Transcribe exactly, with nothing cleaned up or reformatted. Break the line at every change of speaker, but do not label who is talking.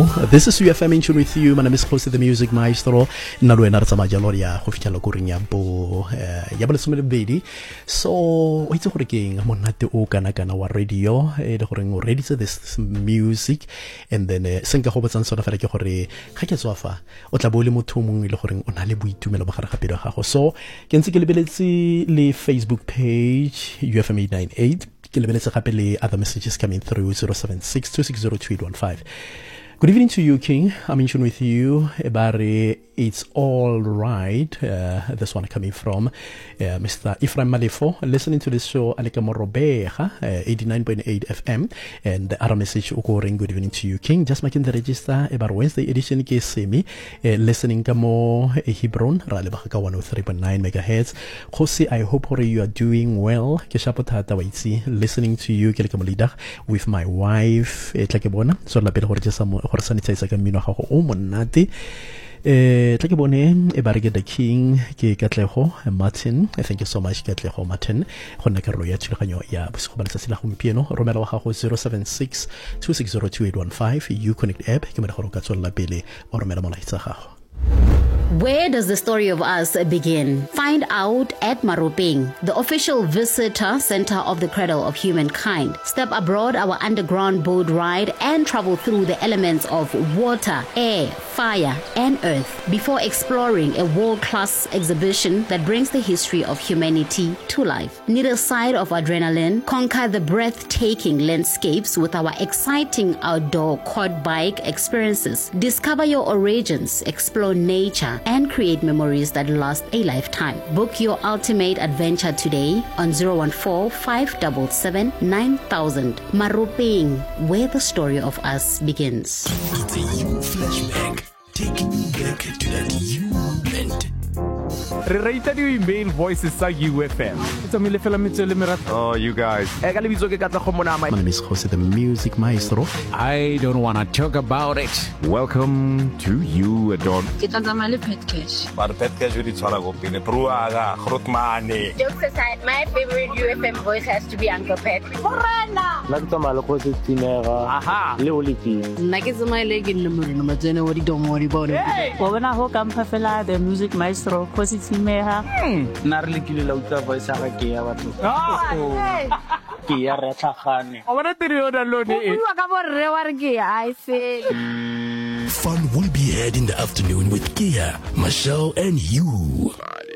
This is U F M in tune with you. My name is Jose the Music Maestro. Nna le wena re tsamaya jalo re ya go fitlhela ko reng ya bo ya bo lesome le bobedi. So o itse gore ke eng monate o kana kana wa radio e le gore o reditse this music, and then se nka go botsang sona fela ke gore ga ke tswa fa o tla bo le motho mongwe le gore o na le boitumelo ba gare ga pelo ga go. So ke ntse ke lebeletse le Facebook page U F M eight ninety-eight. Ke lebeletse gape le other messages coming through zero seven six two six zero two eight one five. Good evening to you, King. I'm in tune with you. Ebari, it's all right. Uh, this one coming from uh, Mister Ephraim Malefo. Listening to this show, Alika Morobeja, uh, eighty-nine point eight F M. And the other message, Okoring, good evening to you, King. Just making the register. Ebar Wednesday edition, ke semi. Uh, listening kamo Hebron, Ralebaka one oh three point nine megahertz. Jose, I hope you are doing well. Keshapotata waitsi. Listening to you, Kelkamolida, with my wife, Etlakebona. So la bel horjesamo. Gore sanitize ka mmino ga go o monate eh tla ke bone e bare ke the King ke Katlego Martin. Thank you so much Katlego Martin go nna ke ro ya thulaganyo ya bosigo ba letsatsi la gompieno. Romela wa gago zero seven six two six zero two eight one five you connect app ke mo gore ka tswela pele o romela molaetsa gago.
Where does the story of us begin? Find out at Maropeng, the official visitor center of the cradle of humankind. Step aboard our underground boat ride and travel through the elements of water, air, fire, and earth before exploring a world-class exhibition that brings the history of humanity to life. Need a side of adrenaline? Conquer the breathtaking landscapes with our exciting outdoor quad bike experiences. Discover your origins, explore nature, and create memories that last a lifetime. Book your ultimate adventure today on zero one four five seven seven nine thousand. Maropeng, where the story of us begins.
It's a you flashback, taking you back to that you moment.
Re raita di email voices sa U F M. It's a mile fela metsele merat.
Oh, you guys.
E ka lebitso ke katla go mona
My name is Jose the Music Maestro.
I don't want to talk about it.
Welcome to you, Adon.
Ke tla tsamaya le pet cash.
But pet cash we tshwara go pele Bruaga, Grootmane.
Jokes aside, my favorite U F M voice has to be Uncle Pet.
La ke tsamaya le go tsinega.
Aha.
Le oliti.
Nna ke tsamaya le ke nne morena matsene wa di domori bona.
Wa bona ho ka mpha fela the music maestro go sitsimeha.
Nna re lekile la utla voice ga ke ya batho. Ke ya re tlhagane.
O bona tiri yo download e.
Wa ka borre wa re ke I say.
Fun will be had in the afternoon with Kia, Michelle, and you.